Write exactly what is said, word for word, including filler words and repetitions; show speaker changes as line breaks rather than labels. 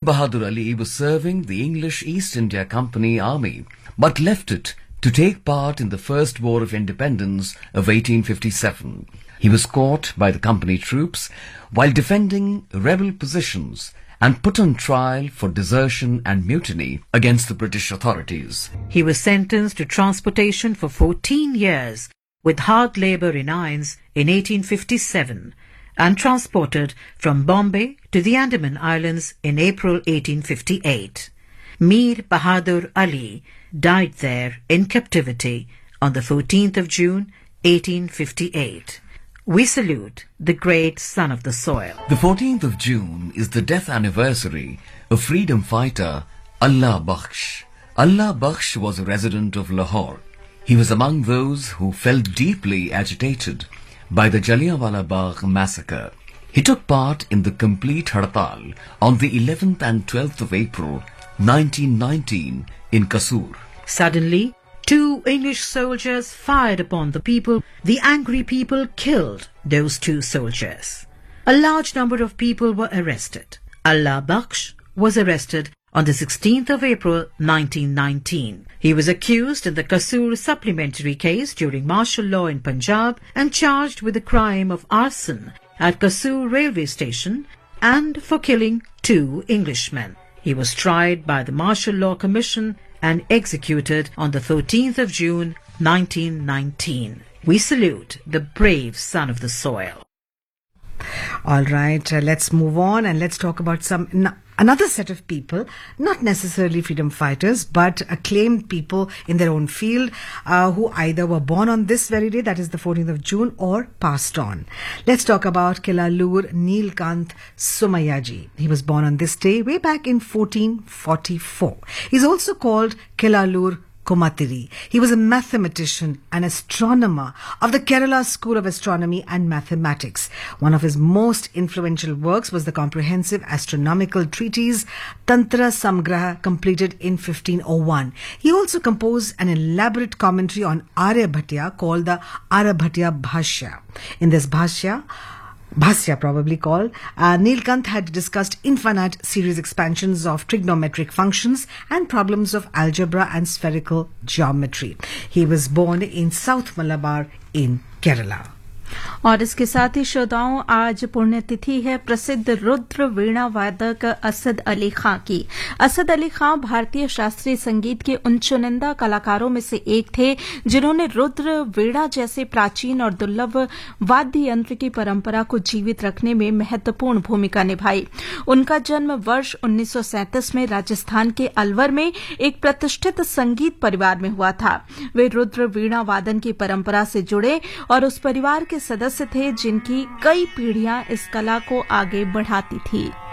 Bahadur Ali was serving the English East India Company army, but left it to take part in the First War of Independence of eighteen fifty-seven. He was caught by the company troops while defending rebel positions and put on trial for desertion and mutiny against the British authorities.
He was sentenced to transportation for fourteen years with hard labour in irons in eighteen fifty-seven and transported from Bombay to the Andaman Islands in April eighteen fifty-eight. Mir Bahadur Ali died there in captivity on the fourteenth of June eighteen fifty-eight. We salute the great son of the soil.
The fourteenth of June is the death anniversary of freedom fighter Allah Bakhsh. Allah Bakhsh was a resident of Lahore. He was among those who felt deeply agitated by the Jallianwala Bagh massacre. He took part in the complete Hartal on the eleventh and twelfth of April nineteen nineteen in Kasur.
Suddenly, two English soldiers fired upon the people. The angry people killed those two soldiers. A large number of people were arrested. Allah Bakhsh was arrested on the sixteenth of April nineteen nineteen. He was accused in the Kasur supplementary case during martial law in Punjab and charged with the crime of arson at Kasur railway station and for killing two Englishmen. He was tried by the Martial Law Commission and executed on the thirteenth of June nineteen nineteen. We salute the brave son of the soil.
All right, uh, let's move on and let's talk about some n- another set of people, not necessarily freedom fighters, but acclaimed people in their own field uh, who either were born on this very day, that is the fourteenth of June, or passed on. Let's talk about Kelalur Neelkant Somayaji. He was born on this day way back in fourteen forty-four. He's also called Kelalur Komatiri. He was a mathematician and astronomer of the Kerala School of Astronomy and Mathematics. One of his most influential works was the comprehensive astronomical treatise Tantra Samgraha, completed in fifteen oh one. He also composed an elaborate commentary on Aryabhatiya called the Aryabhatiya Bhashya. In this Bhashya, Bhasya probably called, uh, Neelkant had discussed infinite series expansions of trigonometric functions and problems of algebra and spherical geometry. He was born in South Malabar in Kerala.
और इसके साथ ही श्रोताओं, आज पुण्यतिथि है प्रसिद्ध रुद्र वीणा वादक असद अली खां की। असद अली खां भारतीय शास्त्रीय संगीत के उन चुनिंदा कलाकारों में से एक थे जिन्होंने रुद्र वीणा जैसे प्राचीन और दुर्लभ वाद्य यंत्र की परंपरा को जीवित रखने में महत्वपूर्ण भूमिका निभाई। उनका जन्म वर्ष उन्नीस सौ सैंतीस में राजस्थान के अलवर में एक प्रतिष्ठित संगीत परिवार में हुआ था। वे रुद्र वीणा वादन की परंपरा से जुड़े और उस परिवार के सदस्य थे जिनकी कई पीढ़ियां इस कला को आगे बढ़ाती थी।